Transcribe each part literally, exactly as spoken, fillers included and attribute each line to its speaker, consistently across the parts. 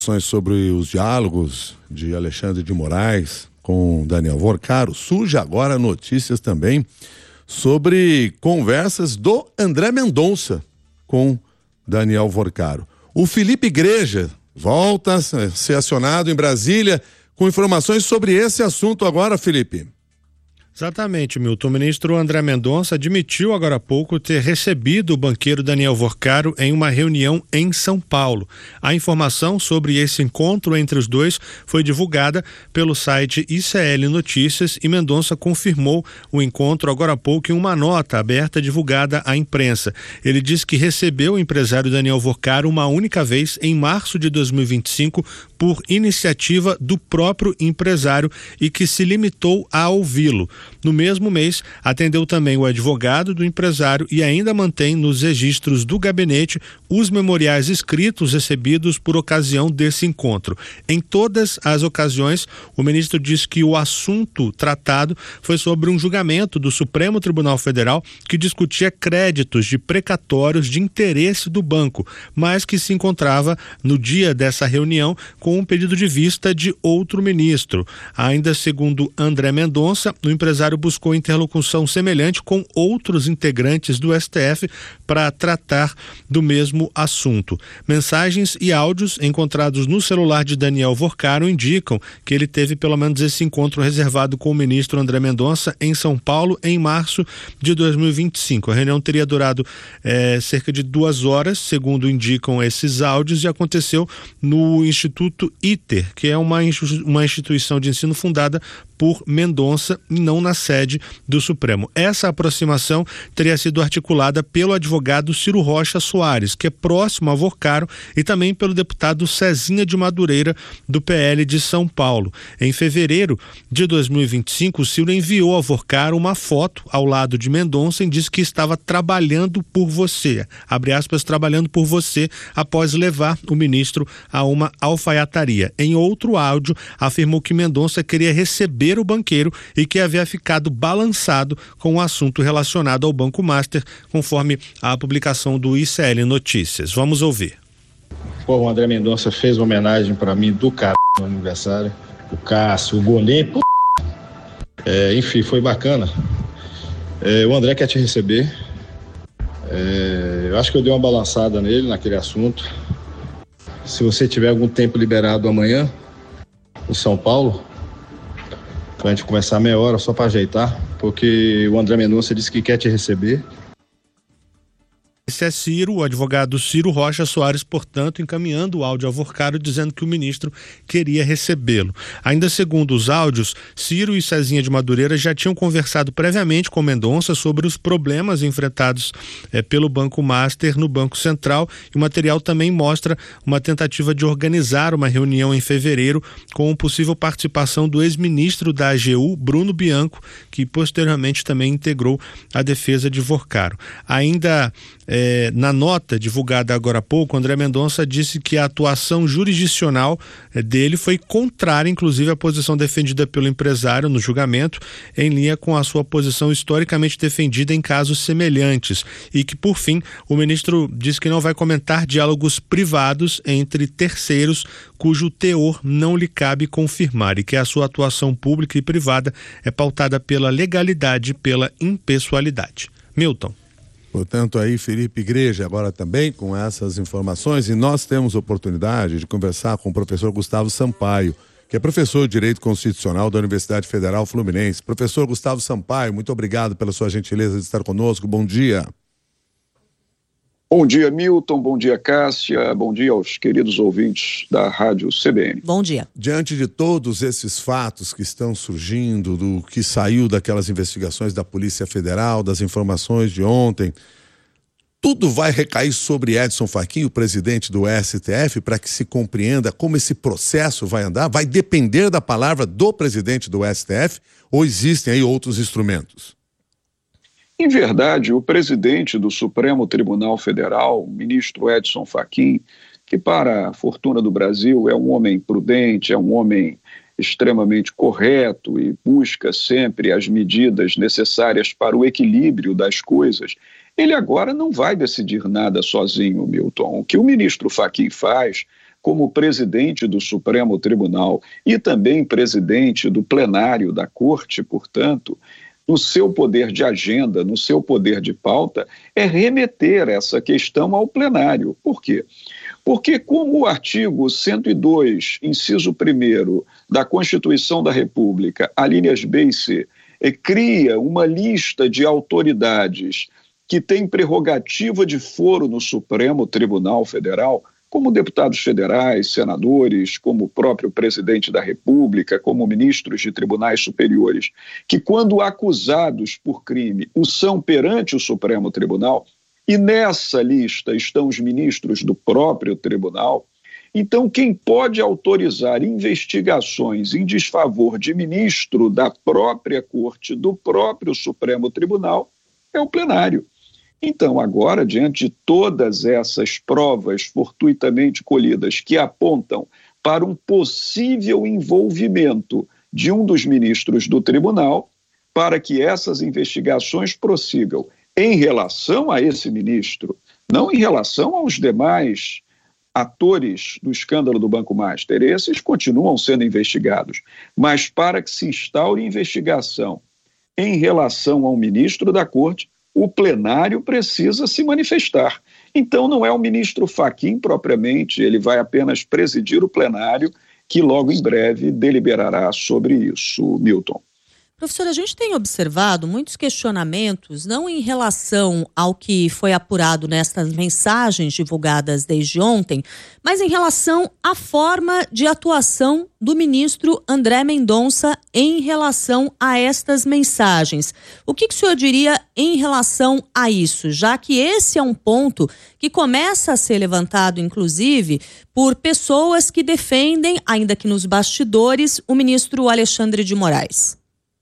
Speaker 1: Sobre os diálogos de Alexandre de Moraes com Daniel Vorcaro, surge agora notícias também sobre conversas do André Mendonça com Daniel Vorcaro. O Felipe Igreja volta a ser acionado em Brasília com informações sobre esse assunto agora, Felipe.
Speaker 2: Exatamente, Milton. O ministro André Mendonça admitiu agora há pouco ter recebido o banqueiro Daniel Vorcaro em uma reunião em São Paulo. A informação sobre esse encontro entre os dois foi divulgada pelo site I C L Notícias e Mendonça confirmou o encontro agora há pouco em uma nota aberta divulgada à imprensa. Ele disse que recebeu o empresário Daniel Vorcaro uma única vez em março de dois mil e vinte e cinco por iniciativa do próprio empresário e que se limitou a ouvi-lo. No mesmo mês, atendeu também o advogado do empresário e ainda mantém nos registros do gabinete os memoriais escritos recebidos por ocasião desse encontro. Em todas as ocasiões, o ministro disse que o assunto tratado foi sobre um julgamento do Supremo Tribunal Federal que discutia créditos de precatórios de interesse do banco, mas que se encontrava no dia dessa reunião com um pedido de vista de outro ministro. Ainda segundo André Mendonça, o empresário buscou interlocução semelhante com outros integrantes do S T F para tratar do mesmo assunto. Mensagens e áudios encontrados no celular de Daniel Vorcaro indicam que ele teve pelo menos esse encontro reservado com o ministro André Mendonça em São Paulo em março de dois mil e vinte e cinco. A reunião teria durado é, cerca de duas horas, segundo indicam esses áudios, e aconteceu no Instituto ITER, que é uma, uma instituição de ensino fundada por Mendonça e não na sede do Supremo. Essa aproximação teria sido articulada pelo advogado Ciro Rocha Soares, que é próximo a Vorcaro, e também pelo deputado Cezinha de Madureira, do P L de São Paulo. Em fevereiro de dois mil e vinte e cinco, o Ciro enviou a Vorcaro uma foto ao lado de Mendonça e disse que estava trabalhando por você, abre aspas, trabalhando por você, após levar o ministro a uma alfaiataria. Em outro áudio, afirmou que Mendonça queria receber o banqueiro e que havia ficado balançado com o assunto relacionado ao Banco Master, conforme a publicação do I C L Notícias. Vamos ouvir.
Speaker 3: Pô, o André Mendonça fez uma homenagem pra mim do cara no aniversário. O Cássio, o goleiro. É, enfim, foi bacana. É, o André quer te receber. É, eu acho que eu dei uma balançada nele naquele assunto. Se você tiver algum tempo liberado amanhã em São Paulo, pra gente começar meia hora só para ajeitar, porque o André Mendonça disse que quer te receber.
Speaker 2: Esse é Ciro, o advogado Ciro Rocha Soares, portanto, encaminhando o áudio a Vorcaro, dizendo que o ministro queria recebê-lo. Ainda segundo os áudios, Ciro e Cezinha de Madureira já tinham conversado previamente com Mendonça sobre os problemas enfrentados eh, pelo Banco Master no Banco Central, e o material também mostra uma tentativa de organizar uma reunião em fevereiro com possível participação do ex-ministro da A G U, Bruno Bianco, que posteriormente também integrou a defesa de Vorcaro. Ainda É, na nota divulgada agora há pouco, André Mendonça disse que a atuação jurisdicional é, dele foi contrária, inclusive, à posição defendida pelo empresário no julgamento, em linha com a sua posição historicamente defendida em casos semelhantes, e que, por fim, o ministro disse que não vai comentar diálogos privados entre terceiros cujo teor não lhe cabe confirmar, e que a sua atuação pública e privada é pautada pela legalidade e pela impessoalidade. Milton.
Speaker 1: Portanto, aí Felipe Igreja agora também com essas informações, e nós temos oportunidade de conversar com o professor Gustavo Sampaio, que é professor de Direito Constitucional da Universidade Federal Fluminense. Professor Gustavo Sampaio, muito obrigado pela sua gentileza de estar conosco. Bom dia.
Speaker 4: Bom dia, Milton. Bom dia, Cássia. Bom dia aos queridos ouvintes da Rádio C B N.
Speaker 5: Bom dia.
Speaker 1: Diante de todos esses fatos que estão surgindo, do que saiu daquelas investigações da Polícia Federal, das informações de ontem, tudo vai recair sobre Edson Fachin, o presidente do S T F, para que se compreenda como esse processo vai andar? Vai depender da palavra do presidente do S T F ou existem aí outros instrumentos?
Speaker 4: Em verdade, o presidente do Supremo Tribunal Federal, o ministro Edson Fachin, que para a fortuna do Brasil é um homem prudente, é um homem extremamente correto e busca sempre as medidas necessárias para o equilíbrio das coisas, ele agora não vai decidir nada sozinho, Milton. O que o ministro Fachin faz como presidente do Supremo Tribunal e também presidente do plenário da Corte, portanto, no seu poder de agenda, no seu poder de pauta, é remeter essa questão ao plenário. Por quê? Porque, como o artigo cento e dois, inciso primeiro da Constituição da República, alíneas B e C, é, cria uma lista de autoridades que têm prerrogativa de foro no Supremo Tribunal Federal, como deputados federais, senadores, como o próprio presidente da República, como ministros de tribunais superiores, que quando acusados por crime o são perante o Supremo Tribunal, e nessa lista estão os ministros do próprio tribunal, então quem pode autorizar investigações em desfavor de ministro da própria Corte, do próprio Supremo Tribunal, é o plenário. Então, agora, diante de todas essas provas fortuitamente colhidas que apontam para um possível envolvimento de um dos ministros do tribunal, para que essas investigações prossigam em relação a esse ministro, não em relação aos demais atores do escândalo do Banco Master, esses continuam sendo investigados, mas para que se instaure investigação em relação ao ministro da Corte, o plenário precisa se manifestar. Então não é o ministro Fachin propriamente, ele vai apenas presidir o plenário, que logo em breve deliberará sobre isso, Milton.
Speaker 5: Professor, a gente tem observado muitos questionamentos, não em relação ao que foi apurado nestas mensagens divulgadas desde ontem, mas em relação à forma de atuação do ministro André Mendonça em relação a estas mensagens. O que, que o senhor diria em relação a isso, já que esse é um ponto que começa a ser levantado, inclusive, por pessoas que defendem, ainda que nos bastidores, o ministro Alexandre de Moraes?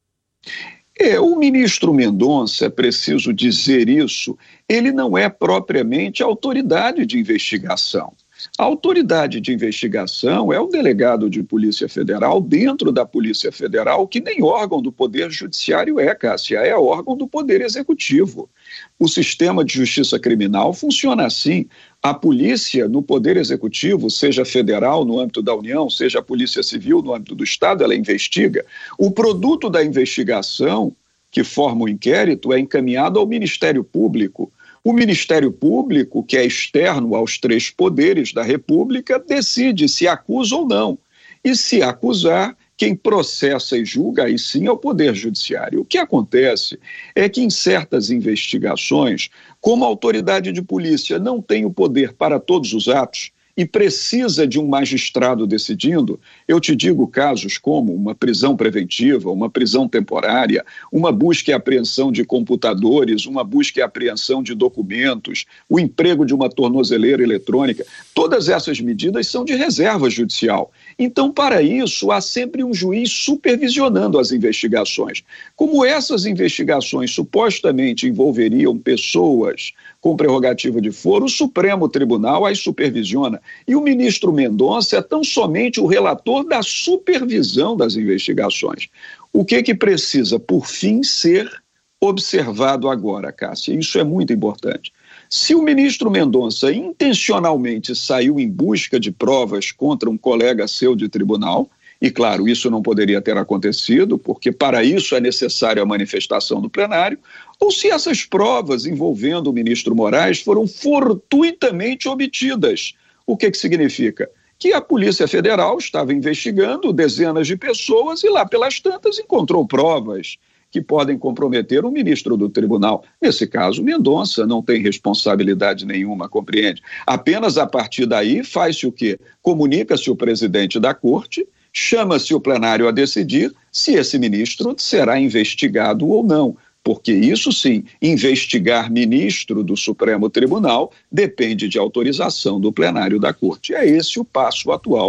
Speaker 4: É, o ministro Mendonça, é preciso dizer isso, ele não é propriamente autoridade de investigação. A autoridade de investigação é o delegado de Polícia Federal dentro da Polícia Federal, que nem órgão do Poder Judiciário é, Cássia, é órgão do Poder Executivo. O sistema de justiça criminal funciona assim. A polícia no Poder Executivo, seja federal no âmbito da União, seja a Polícia Civil no âmbito do Estado, ela investiga. O produto da investigação, que forma o inquérito, é encaminhado ao Ministério Público. O Ministério Público, que é externo aos três poderes da República, decide se acusa ou não. E se acusar, quem processa e julga, aí sim, é o Poder Judiciário. O que acontece é que em certas investigações, como a autoridade de polícia não tem o poder para todos os atos e precisa de um magistrado decidindo, eu te digo casos como uma prisão preventiva, uma prisão temporária, uma busca e apreensão de computadores, uma busca e apreensão de documentos, o emprego de uma tornozeleira eletrônica, todas essas medidas são de reserva judicial. Então, para isso, há sempre um juiz supervisionando as investigações. Como essas investigações supostamente envolveriam pessoas com prerrogativa de foro, o Supremo Tribunal as supervisiona. E o ministro Mendonça é tão somente o relator da supervisão das investigações. O que que precisa, por fim, ser observado agora, Cássia? Isso é muito importante. Se o ministro Mendonça intencionalmente saiu em busca de provas contra um colega seu de tribunal, e claro, isso não poderia ter acontecido, porque para isso é necessária a manifestação do plenário, ou se essas provas envolvendo o ministro Moraes foram fortuitamente obtidas. O que que significa? Que a Polícia Federal estava investigando dezenas de pessoas e lá pelas tantas encontrou provas que podem comprometer o ministro do tribunal. Nesse caso, Mendonça não tem responsabilidade nenhuma, compreende? Apenas a partir daí faz-se o quê? Comunica-se o presidente da corte, chama-se o plenário a decidir se esse ministro será investigado ou não. Porque isso sim, investigar ministro do Supremo Tribunal depende de autorização do plenário da Corte. É esse o passo atual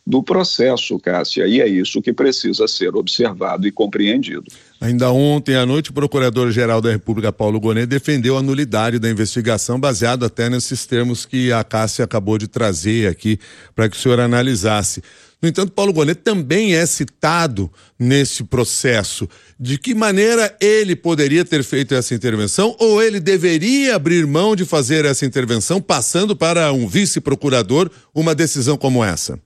Speaker 4: do processo, Cássia, e é isso que precisa ser observado e compreendido.
Speaker 1: Ainda ontem à noite, o Procurador-Geral da República, Paulo Gonet, defendeu a nulidade da investigação, baseado até nesses termos que a Cássia acabou de trazer aqui para que o senhor analisasse. No entanto, Paulo Gonet também é citado nesse processo. De que maneira ele poderia ter feito essa intervenção, ou ele deveria abrir mão de fazer essa intervenção, passando para um vice-procurador uma decisão como essa?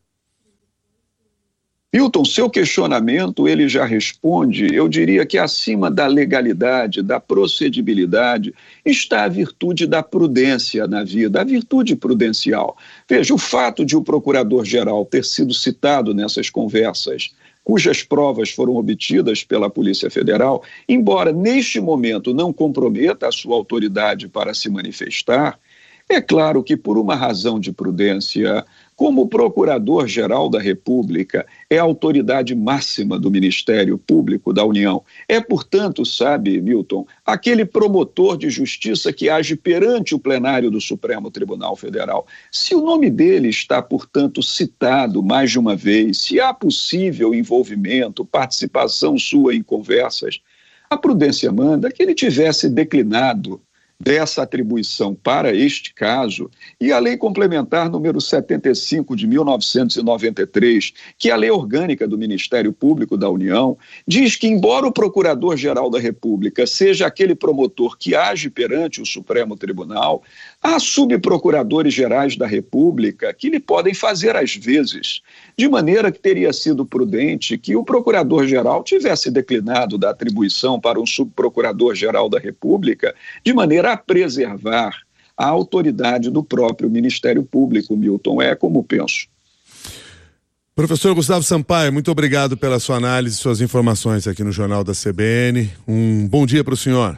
Speaker 4: Milton, seu questionamento, ele já responde, eu diria que acima da legalidade, da procedibilidade, está a virtude da prudência na vida, a virtude prudencial. Veja, o fato de o procurador-geral ter sido citado nessas conversas, cujas provas foram obtidas pela Polícia Federal, embora neste momento não comprometa a sua autoridade para se manifestar, é claro que por uma razão de prudência, como o Procurador-Geral da República é a autoridade máxima do Ministério Público da União, é, portanto, sabe, Milton, aquele promotor de justiça que age perante o plenário do Supremo Tribunal Federal. Se o nome dele está, portanto, citado mais de uma vez, se há possível envolvimento, participação sua em conversas, a prudência manda que ele tivesse declinado dessa atribuição para este caso, e a Lei Complementar número setenta e cinco de mil novecentos e noventa e três, que é a lei orgânica do Ministério Público da União, diz que, embora o Procurador-Geral da República seja aquele promotor que age perante o Supremo Tribunal, há subprocuradores gerais da República que lhe podem fazer às vezes, de maneira que teria sido prudente que o Procurador-Geral tivesse declinado da atribuição para um subprocurador-geral da República, de maneira a preservar a autoridade do próprio Ministério Público, Milton. É como penso.
Speaker 1: Professor Gustavo Sampaio, muito obrigado pela sua análise e suas informações aqui no Jornal da C B N. Um bom dia para o senhor.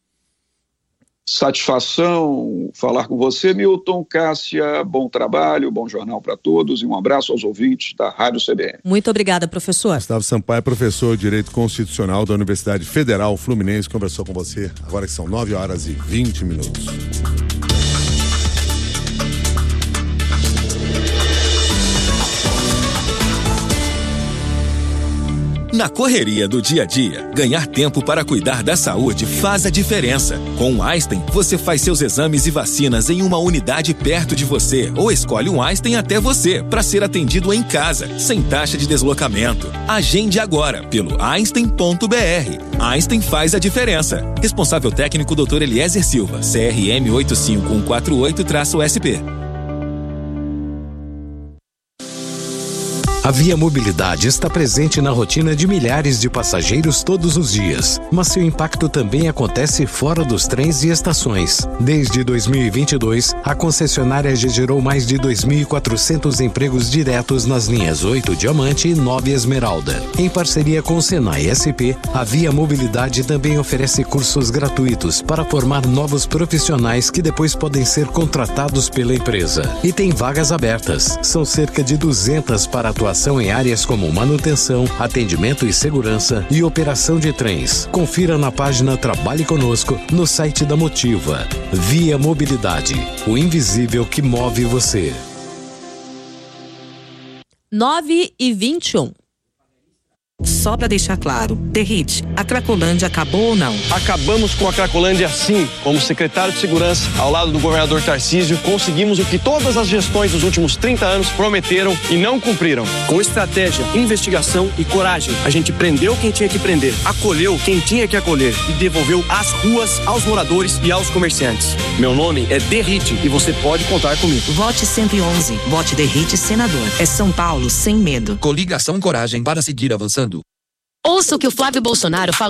Speaker 4: Satisfação falar com você, Milton. Cássia, bom trabalho, bom jornal para todos e um abraço aos ouvintes da Rádio C B N.
Speaker 5: Muito obrigada, professor.
Speaker 1: Gustavo Sampaio, professor de Direito Constitucional da Universidade Federal Fluminense, conversou com você agora que são nove horas e vinte minutos.
Speaker 6: Na correria do dia a dia, ganhar tempo para cuidar da saúde faz a diferença. Com o Einstein, você faz seus exames e vacinas em uma unidade perto de você ou escolhe um Einstein até você para ser atendido em casa, sem taxa de deslocamento. Agende agora pelo einstein ponto b r. Einstein faz a diferença. Responsável técnico doutor Eliezer Silva, C R M oito cinco um quatro oito S P.
Speaker 7: A Via Mobilidade está presente na rotina de milhares de passageiros todos os dias, mas seu impacto também acontece fora dos trens e estações. Desde dois mil e vinte e dois, a concessionária já gerou mais de dois mil e quatrocentos empregos diretos nas linhas oito Diamante e nove Esmeralda. Em parceria com o Senai S P, a Via Mobilidade também oferece cursos gratuitos para formar novos profissionais que depois podem ser contratados pela empresa. E tem vagas abertas. São cerca de duzentas para atuação em áreas como manutenção, atendimento e segurança e operação de trens. Confira na página Trabalhe Conosco no site da Motiva. Via Mobilidade, o invisível que move você.
Speaker 5: nove e vinte e um.
Speaker 8: Só para deixar claro, Derrite, a Cracolândia acabou ou não?
Speaker 9: Acabamos com a Cracolândia sim. Como secretário de Segurança, ao lado do governador Tarcísio, conseguimos o que todas as gestões dos últimos trinta anos prometeram e não cumpriram. Com estratégia, investigação e coragem, a gente prendeu quem tinha que prender, acolheu quem tinha que acolher e devolveu as ruas aos moradores e aos comerciantes. Meu nome é Derrite e você pode contar comigo.
Speaker 8: Vote cento e onze. Vote Derrite senador. É São Paulo sem medo.
Speaker 10: Coligação Coragem para seguir avançando.
Speaker 11: Ouça o que o Flávio Bolsonaro falou